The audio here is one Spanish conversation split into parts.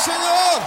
Señor!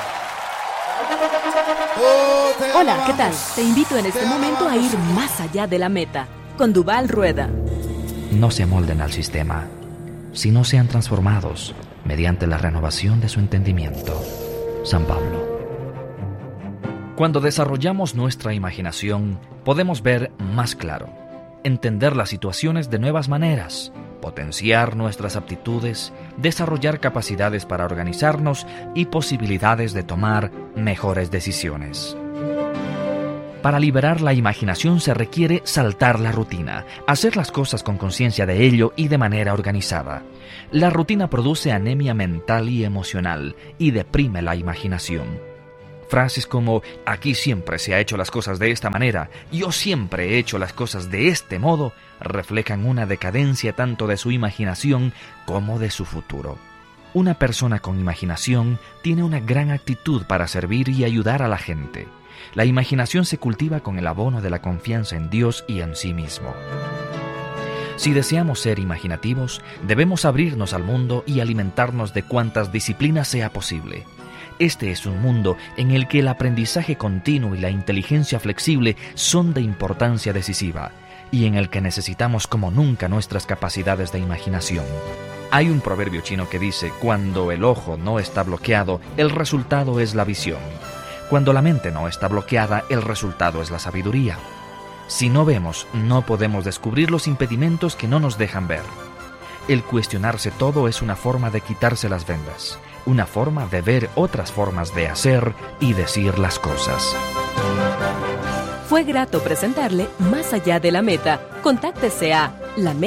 Oh, te Hola, ¿qué tal? alabamos. Te invito en este Te momento a ir alabamos, Señor. más allá de la meta, con Duvall Rueda. No se amolden al sistema, sino sean transformados mediante la renovación de su entendimiento. San Pablo. Cuando desarrollamos nuestra imaginación, podemos ver más claro, entender las situaciones de nuevas maneras, potenciar nuestras aptitudes, desarrollar capacidades para organizarnos y posibilidades de tomar mejores decisiones. Para liberar la imaginación se requiere saltar la rutina, hacer las cosas con conciencia de ello y de manera organizada. La rutina produce anemia mental y emocional y deprime la imaginación. Frases como «aquí siempre se ha hecho las cosas de esta manera», «yo siempre he hecho las cosas de este modo», reflejan una decadencia tanto de su imaginación como de su futuro. Una persona con imaginación tiene una gran actitud para servir y ayudar a la gente. La imaginación se cultiva con el abono de la confianza en Dios y en sí mismo. Si deseamos ser imaginativos, debemos abrirnos al mundo y alimentarnos de cuantas disciplinas sea posible. Este es un mundo en el que el aprendizaje continuo y la inteligencia flexible son de importancia decisiva, y en el que necesitamos como nunca nuestras capacidades de imaginación. Hay un proverbio chino que dice: cuando el ojo no está bloqueado, el resultado es la visión. Cuando la mente no está bloqueada, el resultado es la sabiduría. Si no vemos, no podemos descubrir los impedimentos que no nos dejan ver. El cuestionarse todo es una forma de quitarse las vendas, una forma de ver otras formas de hacer y decir las cosas. Fue grato presentarle Más allá de la meta. Contáctese a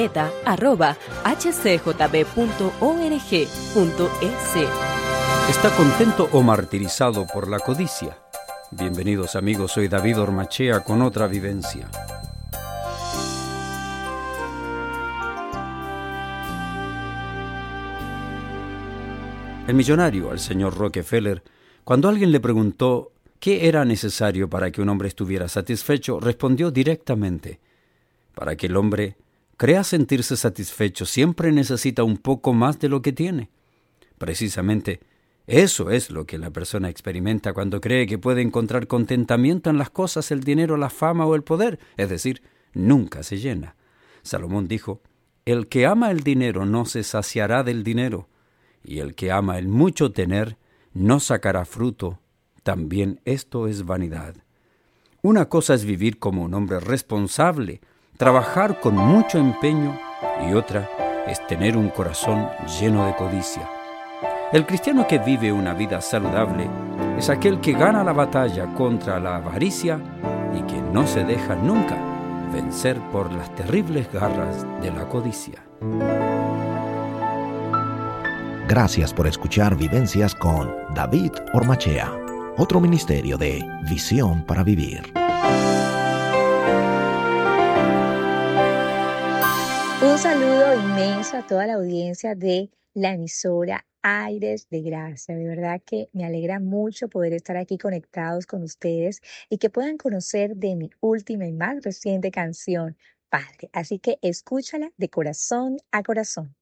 lameta@hcjb.org.es. ¿Está contento o martirizado por la codicia? Bienvenidos amigos, soy David Ormachea con otra vivencia. El millonario, al señor Rockefeller, cuando alguien le preguntó qué era necesario para que un hombre estuviera satisfecho, respondió directamente: para que el hombre crea sentirse satisfecho, siempre necesita un poco más de lo que tiene. Precisamente, eso es lo que la persona experimenta cuando cree que puede encontrar contentamiento en las cosas, el dinero, la fama o el poder, es decir, nunca se llena. Salomón dijo: el que ama el dinero no se saciará del dinero, y el que ama el mucho tener no sacará fruto. También esto es vanidad. Una cosa es vivir como un hombre responsable, trabajar con mucho empeño, y otra es tener un corazón lleno de codicia. El cristiano que vive una vida saludable es aquel que gana la batalla contra la avaricia y que no se deja nunca vencer por las terribles garras de la codicia. Gracias por escuchar Vivencias con David Ormachea, otro ministerio de Visión para Vivir. Un saludo inmenso a toda la audiencia de la emisora Aires de Gracia. De verdad que me alegra mucho poder estar aquí conectados con ustedes y que puedan conocer de mi última y más reciente canción, Padre. Así que escúchala de corazón a corazón.